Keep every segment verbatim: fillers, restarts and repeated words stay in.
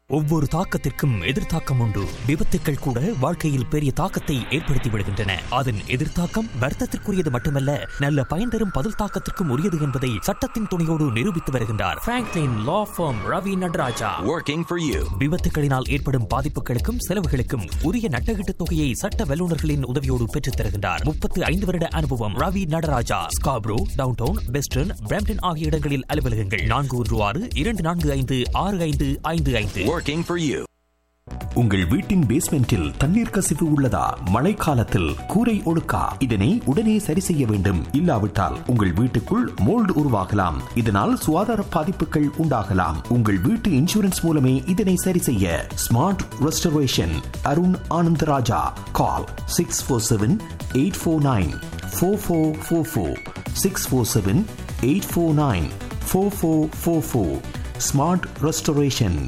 ஒவ்வொரு தாக்கத்திற்கும் எதிர்த்தாக்கம் உண்டு. விபத்துக்கள் கூட வாழ்க்கையில் பெரிய தாக்கத்தை ஏற்படுத்தி விடுகின்றன. அதன் எதிர்த்தாக்கம் வர்த்தத்திற்குரியது மட்டுமல்ல, நல்ல பயன் தரும் பதில் தாக்கத்திற்கும் உரியது என்பதை சட்டத்தின் துணையோடு நிரூபித்து வருகின்றார் Franklin law form Ravi Nataraja. Working for you. விபத்துகளினால் ஏற்படும் பாதிப்புகளுக்கும் செலவுகளுக்கும் உரிய நட்டகீட்டு தொகையை சட்ட வல்லுநர்களின் உதவியோடு பெற்றுத் தருகின்றார். முப்பத்து ஐந்து வருட அனுபவம். Ravi Nataraja. Scarborough, downtown, western, Brampton ஆகிய இடங்களில் அலுவலகங்கள். நான்கு ஒன்று ஆறு இரண்டு நான்கு ஐந்து ஆறு ஐந்து ஐந்து ஐந்து. Working for you. உங்கள் வீட்டின் பேஸ்மெண்டில் தண்ணீர் கசிவு உள்ளதா? மழைக்காலத்தில் கூரை ஒழுக்கா? இதனை உடனே சரி செய்ய வேண்டும். இல்லாவிட்டால் உங்கள் வீட்டுக்குள் மோல்டு உருவாகலாம். இதனால் சுகாதார பாதிப்புகள் உண்டாகலாம். உங்கள் வீட்டு இன்சூரன்ஸ் மூலமே இதனை சரி செய்ய. Smart restoration. அருண் ஆனந்தராஜா. கால் six four seven eight four nine four four four four six four seven eight four nine four four four four. Smart restoration.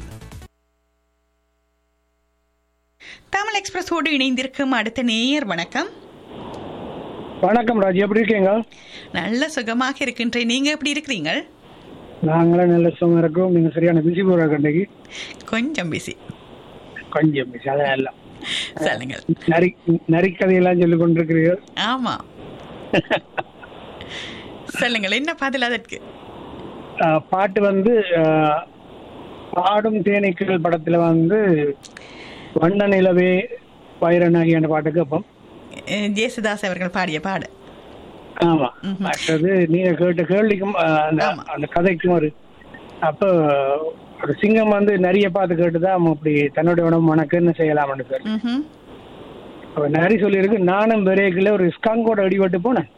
Tamil எக்ஸ்பிரஸோடு இணைந்திருக்கும் அடுத்த நேயர். வணக்கம். வணக்கம் ராஜி, எப்படி இருக்கீங்க? நல்ல சுகமாக இருக்கின்றேன். நீங்க எப்படி இருக்கிறீங்க? நாங்களும் நல்ல சுகமாக இருக்கோம். நீங்க சரியான பிஸி போற கண்டைக்கு? கொஞ்சம் பிஸி. கொஞ்சம் பிஸி, அதான் எல்லாம். சொல்லுங்கள். நரி நரிக்கதையெல்லாம் சொல்லி கொண்டிருக்கிறீர்கள். ஆமா, சொல்லுங்கள், என்ன பதில் அதற்கு? பாட்டு வந்து பாடும் தேனீக்கள் படத்துல வந்து வண்ண நிலவே வைரநாகி என்ற பாட்டு கேட்போம். ஜேசுதாஸ் அவர்கள் பாடிய பாடு. ஆமா, மற்றது நீங்க கேட்ட கேள்விக்கும் அந்த கதைக்கும் ஒரு அப்போ ஒரு சிங்கம் வந்து நிறைய பார்த்து கேட்டுதான் அப்படி தன்னுடைய உடம்பு உனக்கு என்ன செய்யலாம்னு சொல்லி அப்ப நரி சொல்லியிருக்கு, நானும் பிரேக்கில் ஒரு ஸ்கங்கோட அடிபட்டு போனேன்,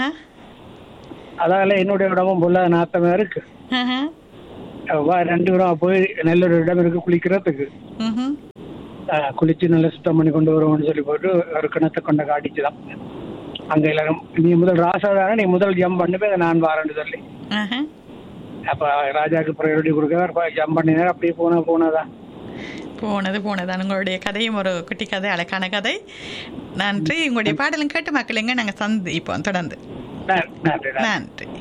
அதால என்னுடைய உடம்பும் பொல்லாத நாத்தமா இருக்கு, ரெண்டு பேரும் போய் நல்ல ஒரு இடம் இருக்கு குளிக்கிறதுக்கு, குளிச்சு நல்லா சுத்தம் பண்ணி கொண்டு வருவோம்னு சொல்லி போட்டு ஒரு கிணத்தை கொண்ட காட்டிச்சுதான். அங்க எல்லாரும் நீ முதல் ராசா தானே, நீ முதல் ஜம்ப் பண்ணுவே நான் வாரேன்னு சொல்லி அப்ப ராஜாக்கு ப்ரையாரிட்டி கொடுக்க ஜம்ப் பண்ணினார். அப்படியே போனா போனதான் போனது போனதான். உங்களுடைய கதையும் ஒரு குட்டி கதை, அழகான கதை. நன்றி. உங்களுடைய பாடலும் கேட்டு மக்களுங்க நாங்க சந்திப்போம் தொடர்ந்து. நன்றி. நன்றி.